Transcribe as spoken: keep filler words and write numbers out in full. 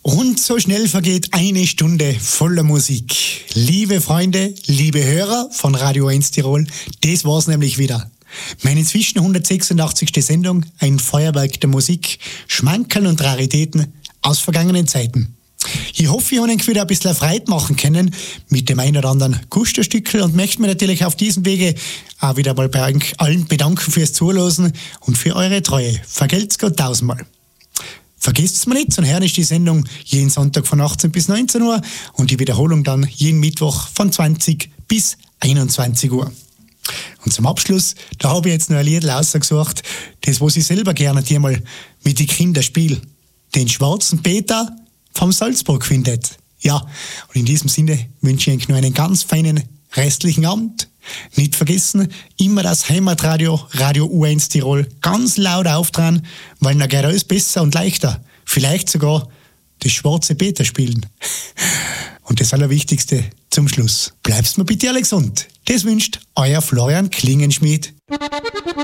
Und so schnell vergeht eine Stunde voller Musik. Liebe Freunde, liebe Hörer von Radio eins Tirol, das war's nämlich wieder. Meine inzwischen hundertsechsundachtzigste Sendung, ein Feuerwerk der Musik, Schmankerl und Raritäten aus vergangenen Zeiten. Ich hoffe, ich habe euch wieder ein bisschen Freude machen können mit dem ein oder anderen Gusterstückel und möchte mich natürlich auf diesem Wege auch wieder mal bei euch allen bedanken fürs Zuhören und für eure Treue. Vergelt's Gott tausendmal. Vergesst es mir nicht, und hören ist die Sendung jeden Sonntag von achtzehn bis neunzehn Uhr und die Wiederholung dann jeden Mittwoch von zwanzig bis einundzwanzig Uhr. Und zum Abschluss, da habe ich jetzt noch ein Lied ausgesucht, das, was ich selber gerne einmal mit den Kindern spiele. Den schwarzen Peter vom Salzburg findet. Ja, und in diesem Sinne wünsche ich euch noch einen ganz feinen restlichen Abend. Nicht vergessen, immer das Heimatradio, Radio U eins Tirol, ganz laut auftragen, weil dann geht alles besser und leichter. Vielleicht sogar das schwarze Peter spielen. Und das Allerwichtigste zum Schluss. Bleibst mir bitte alle gesund. Das wünscht euer Florian Klingenschmied.